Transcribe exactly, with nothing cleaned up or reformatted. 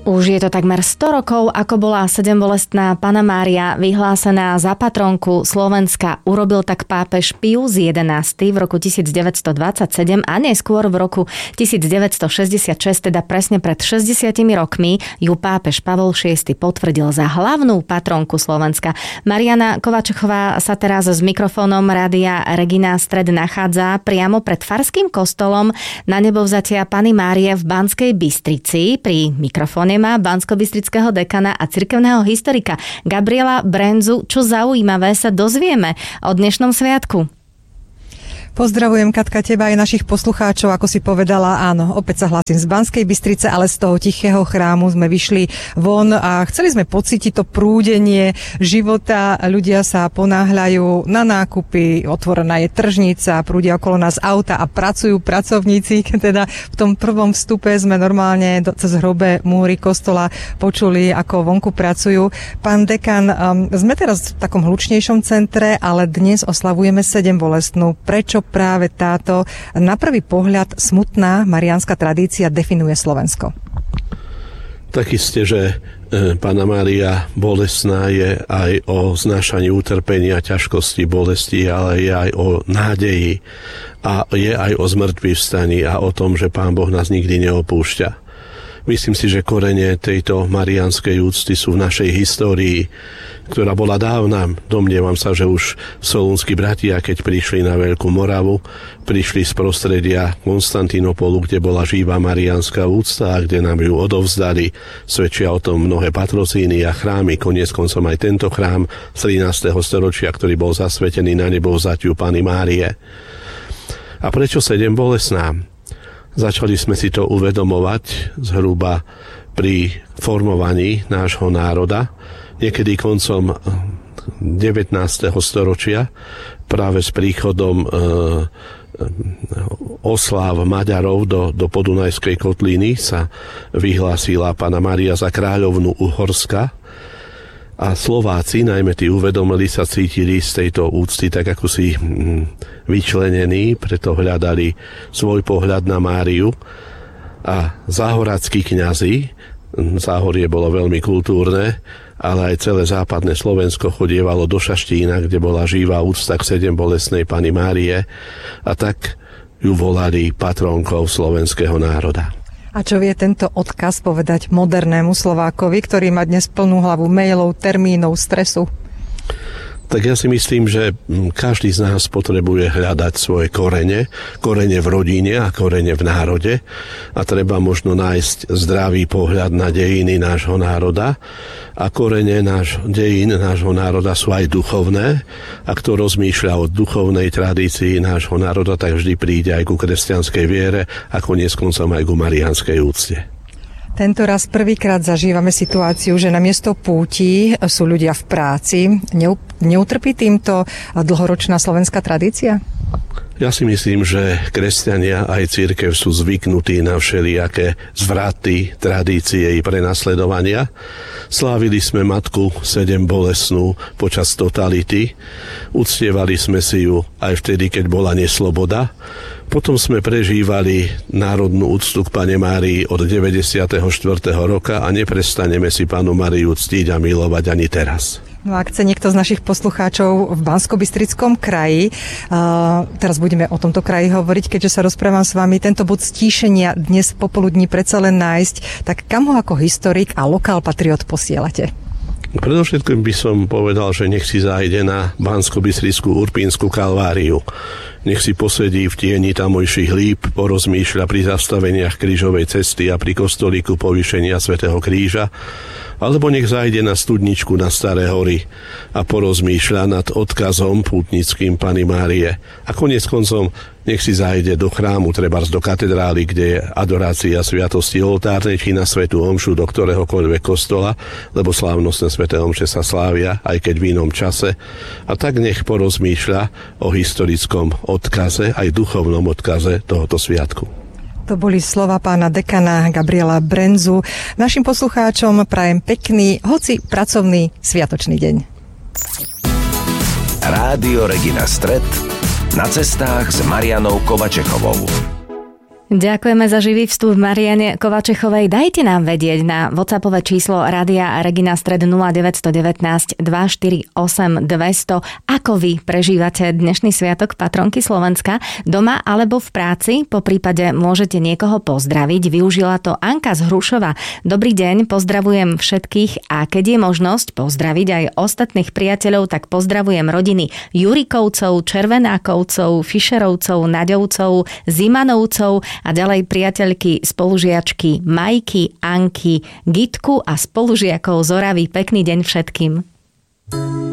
Už je to takmer sto rokov, ako bola sedembolestná Panna Mária vyhlásená za patronku Slovenska. Urobil tak pápež Pius jedenásty v roku devätnásťstodvadsaťsedem a neskôr v roku devätnásťstošesťdesiatšesť, teda presne pred šesťdesiatimi rokmi, ju pápež Pavol šiesty potvrdil za hlavnú patronku Slovenska. Mariana Kovačechová sa teraz s mikrofónom Rádia Regina Stred nachádza priamo pred farským kostolom Na nebovzatia Panny Márie v Banskej Bystrici. Pri mikrofóne má banskobystrického dekana a cirkevného historika Gabriela Brenzu. Čo zaujímavé sa dozvieme o dnešnom sviatku? Pozdravujem, Katka, teba aj našich poslucháčov, ako si povedala, áno, opäť sa hlásim z Banskej Bystrice, ale z toho tichého chrámu sme vyšli von a chceli sme pocítiť to prúdenie života. Ľudia sa ponáhľajú na nákupy, otvorená je tržnica, prúdia okolo nás auta a pracujú pracovníci. Teda v tom prvom vstupe sme normálne do, cez hrobé múry kostola počuli, ako vonku pracujú. Pán dekan, um, sme teraz v takom hlučnejšom centre, ale dnes oslavujeme sedembolestnú. Prečo práve táto na prvý pohľad smutná mariánska tradícia definuje Slovensko? Tak isté, že Panna Mária bolestná je aj o znášaní utrpenia, ťažkosti, bolesti, ale je aj o nádeji a je aj o zmrtvých vstaní a o tom, že Pán Boh nás nikdy neopúšťa. Myslím si, že korene tejto mariánskej úcty sú v našej histórii, ktorá bola dávna. Domnievam sa, že už solúnski bratia, keď prišli na Veľkú Moravu, prišli z prostredia Konstantinopolu, kde bola živá mariánska úcta a kde nám ju odovzdali. Svedčia o tom mnohé patrocíny a chrámy, koniec koncom aj tento chrám z trinásteho storočia, ktorý bol zasvetený na nebovzatiu Panny Márie. A prečo sedembolestná? Začali sme si to uvedomovať zhruba pri formovaní nášho národa, niekedy koncom devätnásteho storočia, práve s príchodom e, osláv Maďarov do, do Podunajskej kotliny sa vyhlásila Panna Mária za kráľovnu Uhorska. A Slováci, najmä tí uvedomili, sa cítili z tejto úcty tak ako si vyčlenení, preto hľadali svoj pohľad na Máriu. A záhorackí kňazi, Záhorie bolo veľmi kultúrne, ale aj celé západné Slovensko chodievalo do Šaštína, kde bola živá úcta k sedembolestnej Panny Márie, a tak ju volali patrónkou slovenského národa. A čo vie tento odkaz povedať modernému Slovákovi, ktorý má dnes plnú hlavu mailov, termínov, stresu? Tak ja si myslím, že každý z nás potrebuje hľadať svoje korene, korene v rodine a korene v národe, a treba možno nájsť zdravý pohľad na dejiny nášho národa, a korene náš, dejín nášho národa sú aj duchovné, a kto rozmýšľa o duchovnej tradícii nášho národa, tak vždy príde aj ku kresťanskej viere a koniec koncom aj ku mariánskej úcte. Tento raz prvýkrát zažívame situáciu, že namiesto púti sú ľudia v práci. Neutrpí týmto dlhoročná slovenská tradícia? Ja si myslím, že kresťania aj cirkev sú zvyknutí na všelijaké zvraty, tradície i prenasledovania. Slávili sme matku sedembolestnú počas totality. Uctievali sme si ju aj vtedy, keď bola nesloboda. Potom sme prežívali národnú úctu k Panne Márii od deväťdesiateho štvrtého roka a neprestaneme si Pannu Máriu ctiť a milovať ani teraz. No a ak chce niekto z našich poslucháčov v Banskobystrickom kraji, uh, teraz budeme o tomto kraji hovoriť, keďže sa rozprávam s vami, tento bod stíšenia dnes popoludní predsa len nájsť, tak kam ho ako historik a lokál patriot posielate? Predovšetkým by som povedal, že nech si zájde na Banskobystrickú Urpínsku kalváriu. Nech si posedí v tieni tamojších líp, porozmýšľa pri zastaveniach krížovej cesty a pri kostolíku povýšenia svätého Kríža, alebo nech zájde na studničku na Staré hory a porozmýšľa nad odkazom pútnickým Panny Márie. A koniec koncom nech si zájde do chrámu, trebárs do katedrály, kde je adorácia sviatosti oltárnej, či na svätú omšu do ktoréhokoľvek kostola, lebo slávnostné sväté omše sa slávia, aj keď v inom čase. A tak nech porozmýšľa o historickom odkaze, aj duchovnom odkaze tohoto sviatku. To boli slova pána dekana Gabriela Brenzu. Našim poslucháčom prajem pekný, hoci pracovný sviatočný deň. Rádio Regina Stred na cestách s Marianou Kovačechovou. Ďakujeme za živý vstup Mariane Kovačechovej. Dajte nám vedieť na WhatsAppové číslo Rádia Regina Stred nula deväť jedna deväť dva štyri osem dva nula nula, ako vy prežívate dnešný sviatok patronky Slovenska doma alebo v práci, po prípade môžete niekoho pozdraviť. Využila to Anka z Hrušova. Dobrý deň, pozdravujem všetkých a keď je možnosť pozdraviť aj ostatných priateľov, tak pozdravujem rodiny Jurikovcov, Červenákovcov, Fischerovcov, Naďovcov, Zimanovcov a ďalej priateľky, spolužiačky Majky, Anky, Gitku a spolužiakov z Oravy. Pekný deň všetkým.